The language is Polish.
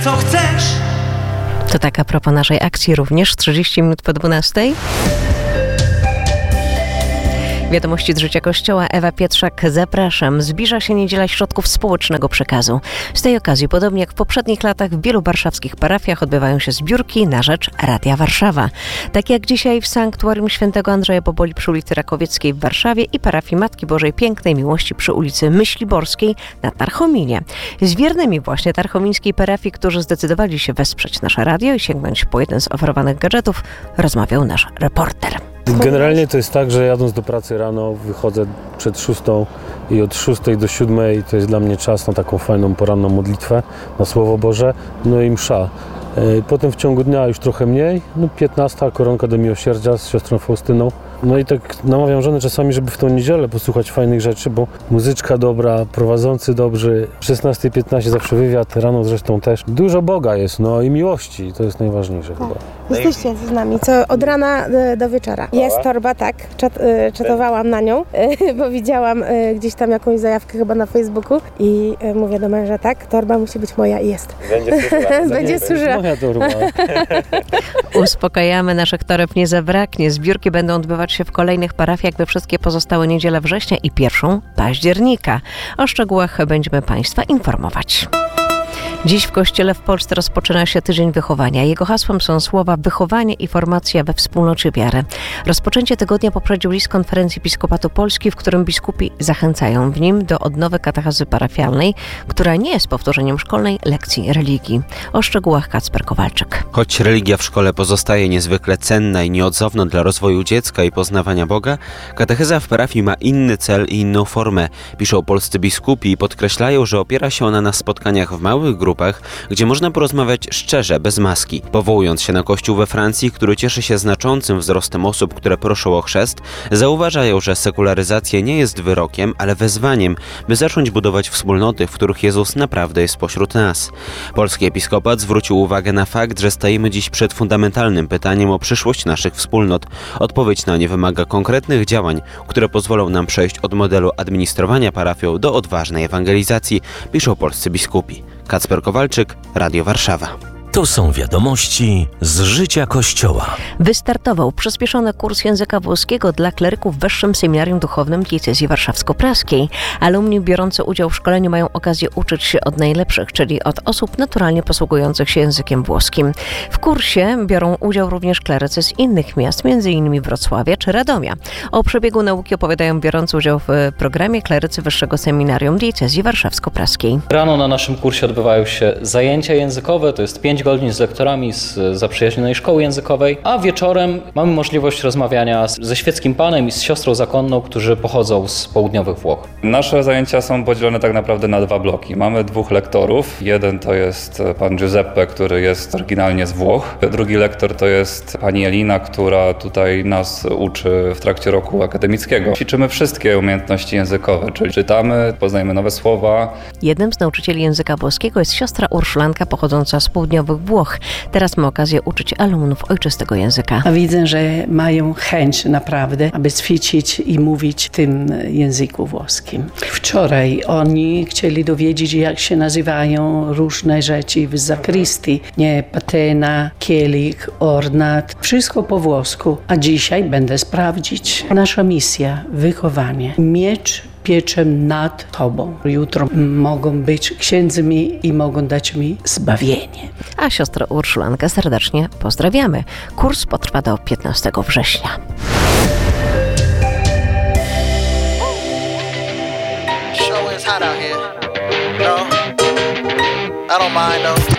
co chcesz. To tak a propos naszej akcji również 30 minut po 12. Wiadomości z życia Kościoła. Ewa Pietrzak, zapraszam. Zbliża się niedziela środków społecznego przekazu. Z tej okazji, podobnie jak w poprzednich latach, w wielu warszawskich parafiach odbywają się zbiórki na rzecz Radia Warszawa. Tak jak dzisiaj w Sanktuarium Świętego Andrzeja Boboli przy ulicy Rakowieckiej w Warszawie i parafii Matki Bożej Pięknej Miłości przy ulicy Myśliborskiej na Tarchominie. Z wiernymi właśnie tarchomińskiej parafii, którzy zdecydowali się wesprzeć nasze radio i sięgnąć po jeden z oferowanych gadżetów, rozmawiał nasz reporter. Generalnie to jest tak, że jadąc do pracy rano wychodzę przed 6 i od 6 do 7 to jest dla mnie czas na taką fajną poranną modlitwę, na Słowo Boże, no i msza. Potem w ciągu dnia już trochę mniej, 15 koronka do miłosierdzia z siostrą Faustyną. No i tak namawiam żonę czasami, żeby w tą niedzielę posłuchać fajnych rzeczy, bo muzyczka dobra, prowadzący dobrzy, 16:15 zawsze wywiad, rano zresztą też. Dużo Boga jest, no i miłości, to jest najważniejsze chyba. Jesteście z nami, co od rana do wieczora. Jest torba, tak, czatowałam na nią, bo widziałam gdzieś tam jakąś zajawkę chyba na Facebooku i mówię do męża, tak, torba musi być moja i jest. Będzie służyła. Moja torba. Uspokajamy, naszych toreb nie zabraknie. Zbiórki będą odbywać się w kolejnych parafiach we wszystkie pozostałe niedziele września i 1 października. O szczegółach będziemy Państwa informować. Dziś w Kościele w Polsce rozpoczyna się Tydzień Wychowania. Jego hasłem są słowa wychowanie i formacja we wspólnocie wiary. Rozpoczęcie tygodnia poprzedził list Konferencji Episkopatu Polski, w którym biskupi zachęcają w nim do odnowy katechezy parafialnej, która nie jest powtórzeniem szkolnej lekcji religii. O szczegółach Kacper Kowalczyk. Choć religia w szkole pozostaje niezwykle cenna i nieodzowna dla rozwoju dziecka i poznawania Boga, katecheza w parafii ma inny cel i inną formę. Piszą polscy biskupi i podkreślają, że opiera się ona na spotkaniach w małych grupach, gdzie można porozmawiać szczerze, bez maski. Powołując się na Kościół we Francji, który cieszy się znaczącym wzrostem osób, które proszą o chrzest, zauważają, że sekularyzacja nie jest wyrokiem, ale wezwaniem, by zacząć budować wspólnoty, w których Jezus naprawdę jest pośród nas. Polski episkopat zwrócił uwagę na fakt, że stajemy dziś przed fundamentalnym pytaniem o przyszłość naszych wspólnot. Odpowiedź na nie wymaga konkretnych działań, które pozwolą nam przejść od modelu administrowania parafią do odważnej ewangelizacji, piszą polscy biskupi. Kacper Kowalczyk, Radio Warszawa. To są wiadomości z życia Kościoła. Wystartował przyspieszony kurs języka włoskiego dla kleryków w Wyższym Seminarium Duchownym Diecezji Warszawsko-Praskiej. Alumni biorący udział w szkoleniu mają okazję uczyć się od najlepszych, czyli od osób naturalnie posługujących się językiem włoskim. W kursie biorą udział również klerycy z innych miast, m.in. Wrocławia czy Radomia. O przebiegu nauki opowiadają biorący udział w programie klerycy Wyższego Seminarium Diecezji Warszawsko-Praskiej. Rano na naszym kursie odbywają się zajęcia językowe, to jest 5 godzin z lektorami z zaprzyjaźnionej szkoły językowej, a wieczorem mamy możliwość rozmawiania ze świeckim panem i z siostrą zakonną, którzy pochodzą z południowych Włoch. Nasze zajęcia są podzielone tak naprawdę na 2 bloki. Mamy 2 lektorów. Jeden to jest pan Giuseppe, który jest oryginalnie z Włoch. Drugi lektor to jest pani Elina, która tutaj nas uczy w trakcie roku akademickiego. Ćwiczymy wszystkie umiejętności językowe, czyli czytamy, poznajemy nowe słowa. Jednym z nauczycieli języka włoskiego jest siostra Urszulanka pochodząca z południowych Włoch. Teraz ma okazję uczyć alumnów ojczystego języka. A widzę, że mają chęć naprawdę, aby ćwiczyć i mówić w tym języku włoskim. Wczoraj oni chcieli dowiedzieć, jak się nazywają różne rzeczy w zakrystii. Nie, patena, kielich, ornat, wszystko po włosku. A dzisiaj będę sprawdzić. Nasza misja, wychowanie. Miecz pieczem nad Tobą. Jutro mogą być księdzmi i mogą dać mi zbawienie. A siostrę Urszulankę serdecznie pozdrawiamy. Kurs potrwa do 15 września. Show is hot out here. No, I don't mind though.